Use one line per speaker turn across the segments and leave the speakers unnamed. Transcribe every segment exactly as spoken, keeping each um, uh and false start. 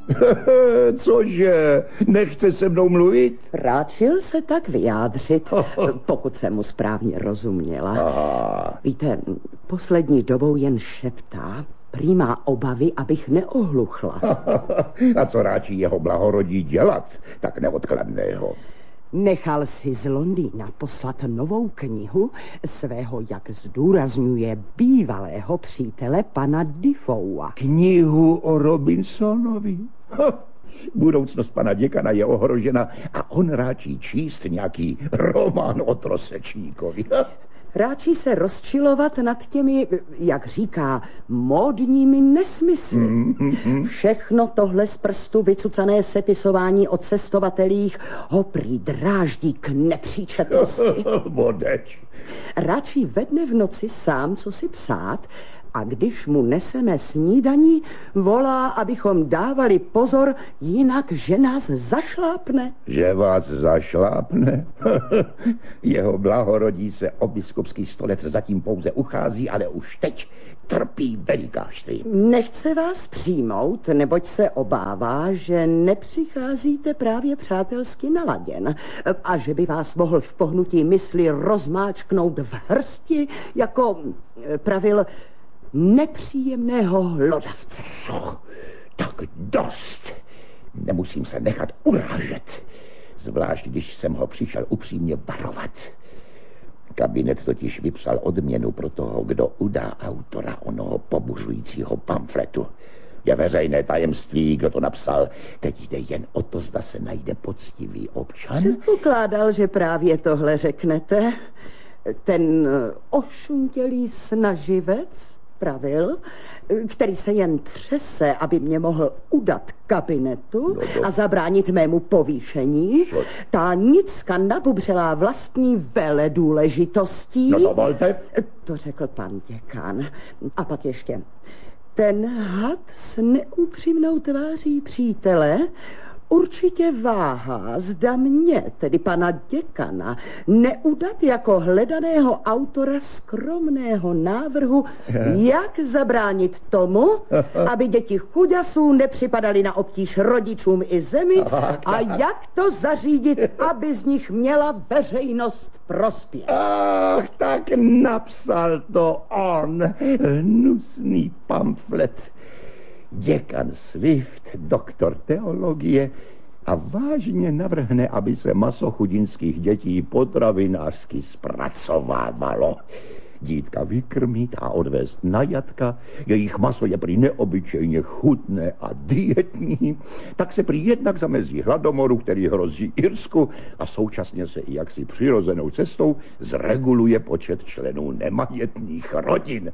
Cože? Nechce se mnou mluvit?
Ráčil se tak vyjádřit, pokud jsem mu správně rozuměla.
Aha.
Víte, poslední dobou jen šeptá, prý má obavy, abych neohluchla.
A co ráčí jeho blahorodí dělat, tak neodkladného?
Nechal si z Londýna poslat novou knihu svého, jak zdůrazňuje, bývalého přítele pana Defoea.
Knihu o Robinsonovi? Budoucnost pana děkana je ohrožena a on ráčí číst nějaký román o trosečníkovi.
Ráčí se rozčilovat nad těmi, jak říká, módními nesmysly. Mm-hmm. Všechno tohle z prstu vycucané sepisování o cestovatelích ho prý dráždí k nepříčetnosti.
Bodeč.
Ráčí ve dne v noci sám, co si psát, a když mu neseme snídaní, volá, abychom dávali pozor, jinak že nás zašlápne.
Že vás zašlápne? Jeho blahorodí se o biskupský stolec zatím pouze uchází, ale už teď trpí velikářství.
Nechce vás přijmout, neboť se obává, že nepřicházíte právě přátelsky naladěn a že by vás mohl v pohnutí mysli rozmáčknout v hrsti, jako pravil, nepříjemného hlodavce.
Co? Tak dost. Nemusím se nechat urážet. Zvlášť, když jsem ho přišel upřímně varovat. Kabinet totiž vypsal odměnu pro toho, kdo udá autora onoho pobuřujícího pamfletu. Je veřejné tajemství, kdo to napsal. Teď jde jen o to, zda se najde poctivý občan.
Předpokládal, že právě tohle řeknete. Ten ošuntělý snaživec, pravil, který se jen třese, aby mě mohl udat kabinetu no to... a zabránit mému povýšení. Co? Ta nicka nabubřelá vlastní veledůležitostí.
No dovolte.
To řekl pan děkan. A pak ještě. Ten had s neupřímnou tváří přítele určitě váhá, zda mě, tedy pana děkana, neudat jako hledaného autora skromného návrhu, jak zabránit tomu, aby děti chuďasů nepřipadaly na obtíž rodičům i zemi a jak to zařídit, aby z nich měla veřejnost prospěch.
Ach, tak napsal to on, hnusný pamflet. Děkan Swift, doktor teologie, a vážně navrhne, aby se maso chudinských dětí potravinářsky zpracovávalo. Dítka vykrmit a odvést na jatka, jejich maso je prý neobyčejně chutné a dietní, tak se prý jednak zamezí hladomoru, který hrozí Irsku, a současně se i jaksi přirozenou cestou zreguluje počet členů nemajetných rodin.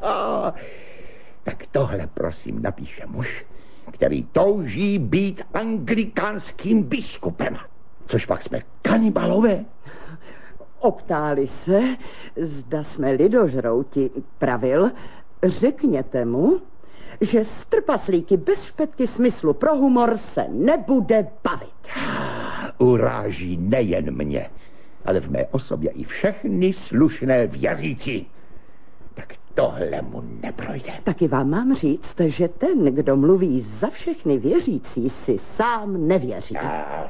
Tak tohle, prosím, napíše muž, který touží být anglikánským biskupem. Což pak jsme kanibalové.
Optáli se, zda jsme lidožrouti, pravil, řekněte mu, že s trpaslíky bez špetky smyslu pro humor se nebude bavit.
Uráží nejen mě, ale v mé osobě i všechny slušné věřící. Tak tohle mu neprojde.
Taky vám mám říct, že ten, kdo mluví za všechny věřící, si sám nevěří.
A...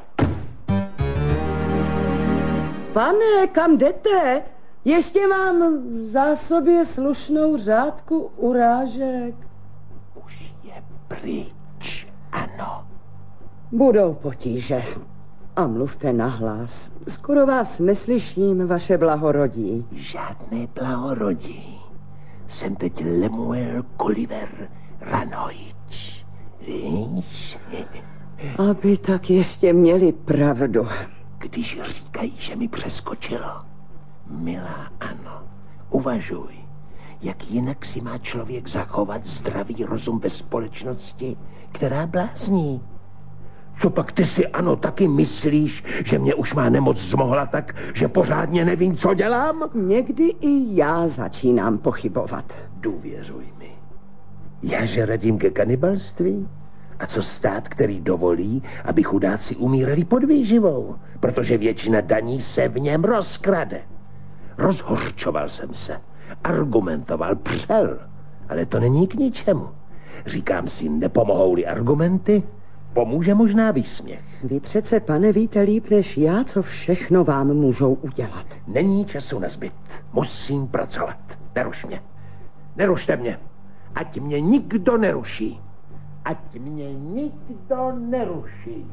Pane, kam jdete? Ještě mám v zásobě slušnou řádku urážek.
Už je pryč, ano.
Budou potíže. A mluvte nahlas. Skoro vás neslyším, vaše blahorodí.
Žádné blahorodí. Jsem teď Lemuel Gulliver Ranhoič. Víš?
Aby tak ještě měli pravdu.
Když říkají, že mi přeskočilo. Milá ano, uvažuj, jak jinak si má člověk zachovat zdravý rozum ve společnosti, která blázní. Co pak ty si, ano, taky myslíš, že mě už má nemoc zmohla tak, že pořádně nevím, co dělám?
Někdy i já začínám pochybovat.
Důvěřuj mi. Já že radím ke kanibalství? A co stát, který dovolí, aby chudáci umírali pod výživou, protože většina daní se v něm rozkrade. Rozhořčoval jsem se, argumentoval, přel, ale to není k ničemu. Říkám si, nepomohou-li argumenty,
Pomůže možná výsměch.
Vy přece, pane, víte líp než já, co všechno vám můžou udělat.
Není času na zbyt. Musím pracovat. Neruš mě. Nerušte mě. Ať mě nikdo neruší. Ať mě nikdo neruší.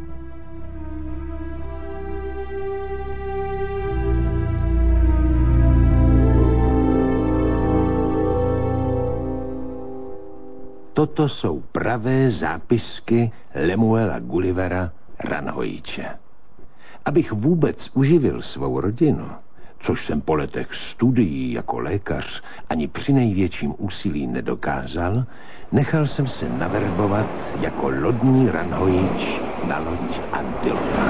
Toto jsou pravé zápisky Lemuela Gullivera Ranhojiče. Abych vůbec uživil svou rodinu, což jsem po letech studií jako lékař ani při největším úsilí nedokázal, nechal jsem se naverbovat jako lodní Ranhojič na loď Antilopa.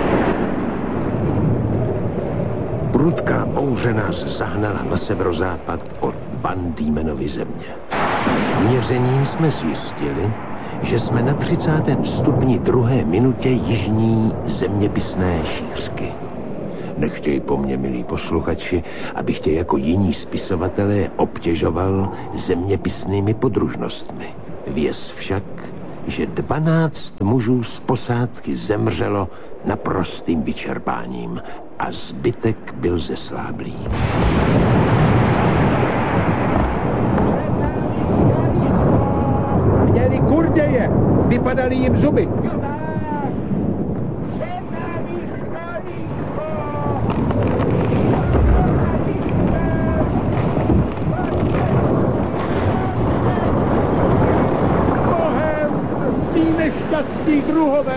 Prudká bouře nás zahnala na severozápad od Van Diemenovy země. Měřením jsme zjistili, že jsme na třicátém stupni druhé minutě jižní zeměpisné šířky. Nechtěj po mně, milí posluchači, abych tě jako jiní spisovatelé obtěžoval zeměpisnými podružnostmi. Věz však, že dvanáct mužů z posádky zemřelo naprostým vyčerpáním a zbytek byl zesláblý.
Měli kurděje, vypadaly jim zuby. Nešťastní druhové.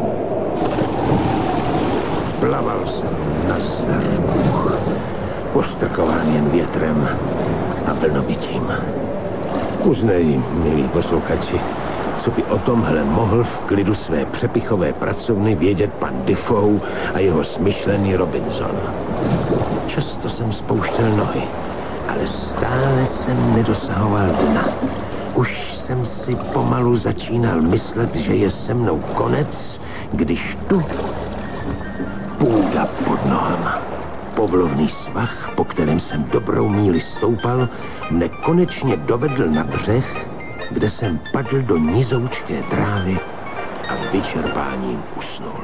Plaval jsem na zdar Bůh, postrkován jen větrem a vlnobytím. Uznej, milí posluchači, co by o tomhle mohl v klidu své přepichové pracovny vědět pan Defoe a jeho smyšlený Robinson. Často jsem spouštěl nohy, ale stále jsem nedosahoval dna. Už jsem si pomalu začínal myslet, že je se mnou konec, když tu půda pod nohama. Povlovný svah, po kterém jsem dobrou míli stoupal, mne konečně dovedl na břeh, kde jsem padl do nizoučké trávy a vyčerpáním usnul.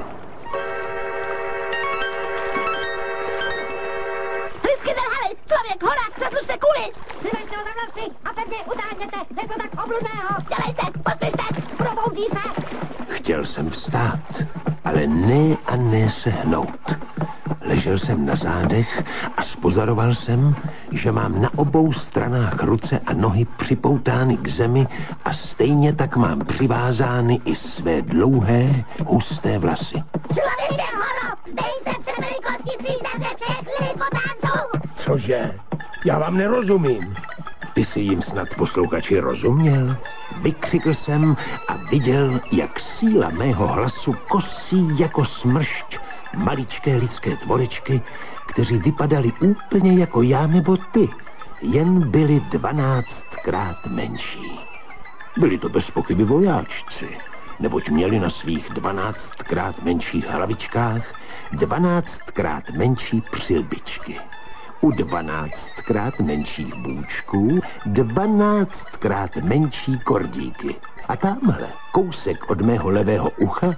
Vždycky nelhali! Člověk, horák, zatlučte kuli! Přivežte ho za vlasy a pevně utáhněte! Něco tak obludného! Dělejte! Pospěšte! Proboudí se!
Chtěl jsem vstát, ale ne a ne se hnout. Ležel jsem na zádech a spozoroval jsem, že mám na obou stranách ruce a nohy připoutány k zemi a stejně tak mám přivázány i své dlouhé, husté vlasy.
Člověče, horo! Vzdej se před velikostí císaře všechny potánců!
Cože? Já vám nerozumím. Ty jsi jim snad, posluchači, rozuměl? Vykřikl jsem a viděl, jak síla mého hlasu kosí jako smršť maličké lidské tvoričky, kteří vypadali úplně jako já nebo ty, jen byli dvanáctkrát menší. Byli to bez pochyby vojáčci, neboť měli na svých dvanáctkrát menších hlavičkách dvanáctkrát menší přilbičky. U dvanáctkrát menších bůčků dvanáctkrát menší kordíky. A tamhle, kousek od mého levého ucha,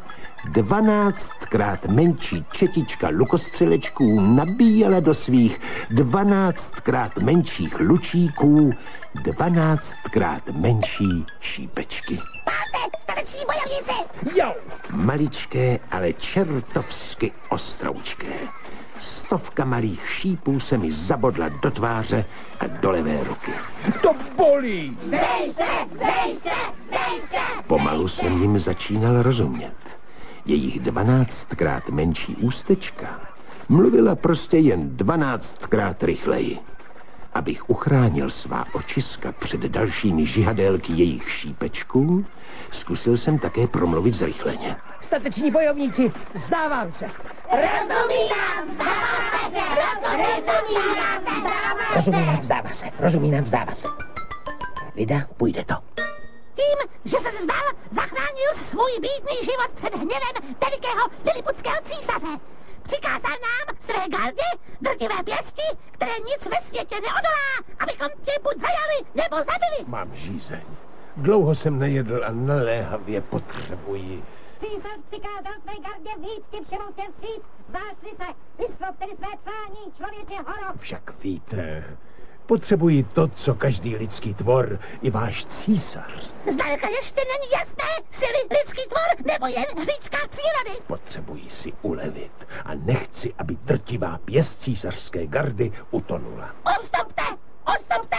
dvanáctkrát menší četička lukostřelečků nabíjela do svých dvanáctkrát menších lučíků dvanáctkrát menší šípečky.
Máte, stateční bojovníci!
Jo! Maličké, ale čertovsky ostroučké. Stovka malých šípů se mi zabodla do tváře a do levé ruky.
To bolí!
Zdej se, zdej se, zdej se!
Pomalu jsem jim začínal rozumět. Jejich dvanáctkrát menší ústečka mluvila prostě jen dvanáctkrát rychleji. Abych uchránil svá očiska před dalšími žihadélky jejich šípečků, zkusil jsem také promluvit zrychleně.
Stateční bojovníci, vzdávám se.
Rozumím, vzdává se, rozumím, vzdává se.
Rozumí nám, vzdává se, rozumí nám, vzdává se. Vida, půjde to.
Tím, že se vzdal, zachránil svůj bídný život před hněvem velikého liliputského císaře. Přikázal nám, své gardě, drtivé pěsti, které nic ve světě neodolá, abychom tě buď zajali, nebo zabili.
Mám žízeň. Dlouho jsem nejedl a naléhavě potřebuji.
Císař přikázal své gardě víc, ti všemu se vstříc. Zdáš-li se, vyslov tedy své přání, člověče horo.
Však víte, potřebuji to, co každý lidský tvor, i váš císař.
Zdaleka ještě není jasné, síly lidský tvor nebo jen hříčka přírody.
Potřebuji si ulevit a nechci, aby drtivá pěst císařské gardy utonula.
Ustupte, ustupte.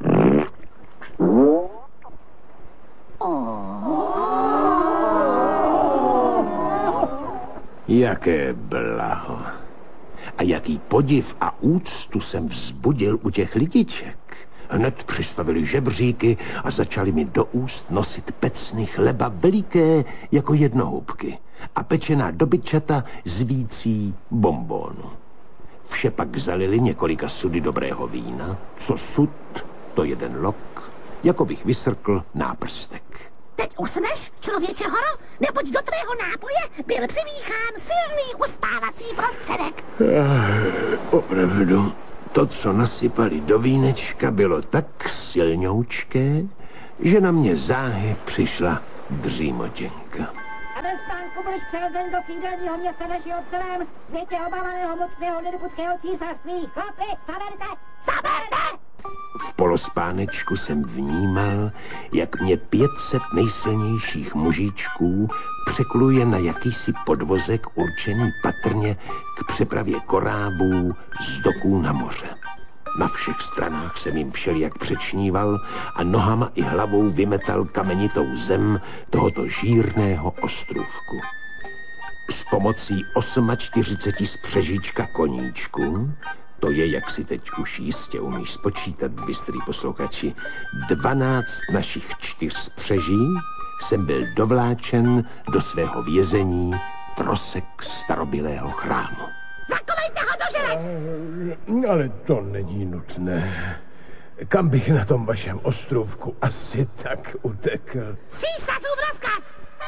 Jaké blaho. A jaký podiv a úctu jsem vzbudil u těch lidiček. Hned přistavili žebříky a začali mi do úst nosit pecny chleba veliké jako jednohubky a pečená dobytčata z vící bonbónu. Vše pak zalili několika sudy dobrého vína. Co sud, to jeden lok, jako bych vysrkl náprstek.
Teď usneš, člověče horo, neboť do tvého nápoje byl přimíchán silný uspávací prostředek.
Ah, opravdu, to, co nasypali do vínečka, bylo tak silňoučké, že na mě záhy přišla dřímotěnka.
A ve stánku budeš převezen do sídelního města našeho v celém světě obávaného mocného liliputského císařství. Chlapi, zaberte, zaberte!
V polospánečku jsem vnímal, jak mě pět set nejsilnějších mužičků překluje na jakýsi podvozek určený patrně k přepravě korábů z doků na moře. Na všech stranách jsem jim všelijak přečníval a nohama i hlavou vymetal kamenitou zem tohoto žírného ostrůvku. S pomocí čtyřicet osm spřežíčka koníčků, to je, jak si teď už jistě umíš spočítat, bystrý posluchači, dvanáct našich čtyř spřeží, jsem byl dovláčen do svého vězení trosek starobylého chrámu.
Zakovejte ho do želez!
Ale to není nutné. Kam bych na tom vašem ostrůvku asi tak utekl?
Císařův rozkaz!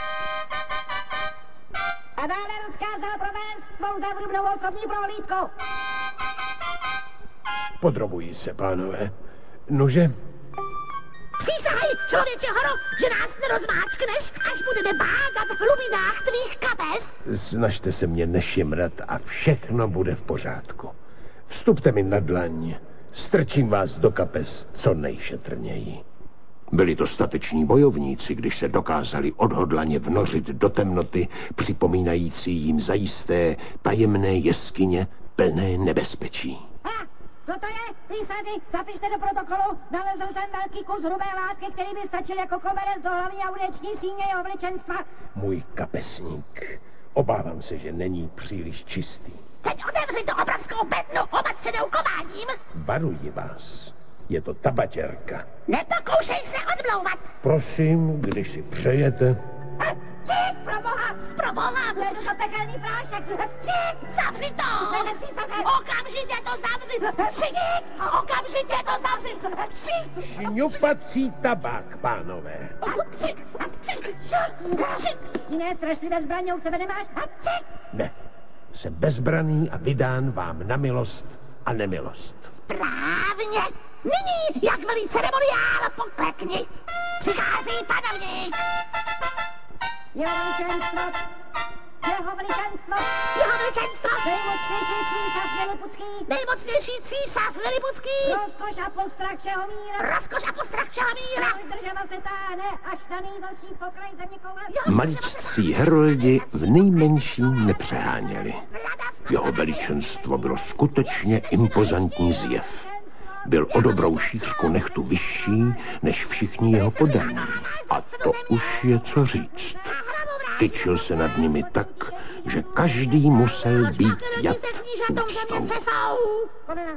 A dále rozkázal provést svou zavrubnou osobní prohlídku.
Podrobují se, pánové. Nože?
Přísahaj, člověče horo, že nás nerozmáčkneš, až budeme bádat v hlubinách tvých kapes.
Snažte se mě nešimrat a všechno bude v pořádku. Vstupte mi na dlaň, strčím vás do kapes co nejšetrněji. Byli to stateční bojovníci, když se dokázali odhodlaně vnořit do temnoty, připomínající jim zajisté tajemné jeskyně plné nebezpečí.
Ha, co to je, písaři, zapište do protokolu, nalezl jsem velký kus hrubé látky, který by stačil jako koberec do hlavní a udeční síně jeho veličenstva.
Můj kapesník, obávám se, že není příliš čistý.
Teď otevři tu obrovskou bednu opatřenou kováním.
Varuji vás. Je to tabatěrka.
Nepokoušej se odmlouvat.
Prosím, když si přejete.
Cík, proboha, proboha, hledu to pekelný prášek. Cík, zavři to. Okamžitě to zavři. Cík, okamžitě to zavři. Cík.
Šňupací tabák, pánové.
Cík, cík, cík. Jiné strašlivé zbraně u sebe nemáš. Cík.
Ne, jsem bezbraný a vydán vám na milost a nemilost.
Správně. Nyní, jak velí ceremoniál, poklekni. Přichází panovník. Jeho veličenstvo. Jeho veličenstvo. Jeho veličenstvo. Nejmocnější císař Liliputský. Nejmocnější císař Liliputský. Rozkoš a postrach všeho míra. Rozkoš a postrach všeho míra. Država se táhne, až na nejzasší pokraj země koule.
Maličcí heroldi v nejmenším nepřeháněli. Jeho veličenstvo bylo skutečně impozantní zjev. Byl o dobrou šířku nechtu vyšší než všichni jeho podaní. A to už je co říct. Tyčil se nad nimi tak, že každý musel být jat úctou.
Kolena.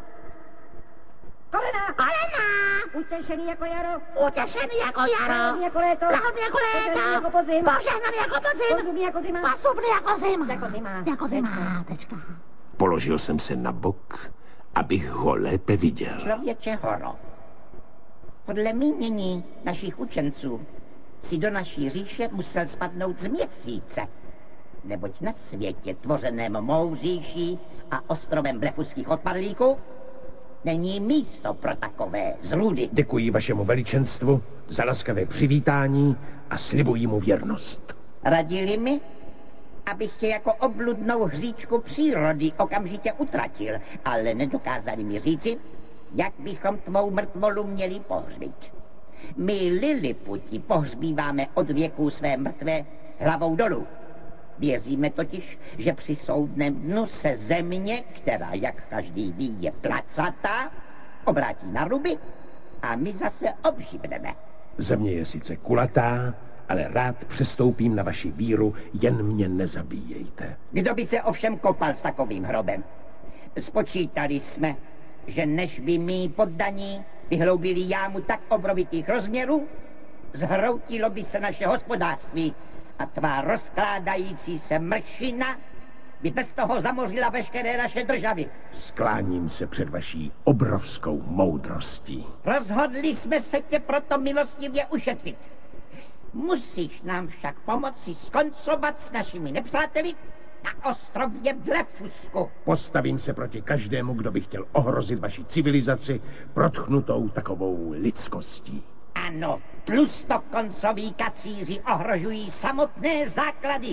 Kolena. Kolena. Utěšený jako jaro. Utěšený jako jaro. Lahodný jako léto. Lahodný jako léto. Požehnaný jako podzim. Požehnaný jako podzim. Posubný jako zima. Posubný jako zima. Jako zima. Jako zima. Tečka.
Položil jsem se na bok, abych ho lépe viděl.
Člověče horo, podle mínění našich učenců si do naší říše musel spadnout z měsíce, neboť na světě tvořeném mou říší a ostrovem blefuských odpadlíků Není místo pro takové zrůdy.
Děkuji vašemu veličenstvu za laskavé přivítání a slibuji mu věrnost.
Radili mi, abych tě jako obludnou hříčku přírody okamžitě utratil, ale nedokázali mi říci, jak bychom tvou mrtvolu měli pohřbít. My Liliputi pohřbíváme od věků své mrtvé hlavou dolů. Věříme totiž, že při soudném dnu se země, která, jak každý ví, je placatá, obrátí na ruby a my zase obživneme.
Země je sice kulatá, ale rád přestoupím na vaši víru, jen mě nezabíjejte.
Kdo by se ovšem kopal s takovým hrobem? Spočítali jsme, že než by mý poddaní vyhloubili jámu tak obrovitých rozměrů, zhroutilo by se naše hospodářství a tvá rozkládající se mršina by bez toho zamořila veškeré naše državy.
Skláním se před vaší obrovskou moudrostí.
Rozhodli jsme se tě proto milostivě ušetřit. Musíš nám však pomoci skoncovat s našimi nepřáteli na ostrově Blefusku.
Postavím se proti každému, kdo by chtěl ohrozit vaši civilizaci protchnutou takovou lidskostí.
Ano, tlustokoncoví kacíři ohrožují samotné základy